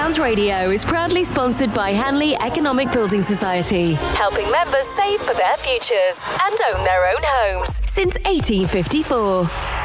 Sounds Radio is proudly sponsored by Hanley Economic Building Society, helping members save for their futures and own their own homes since 1854.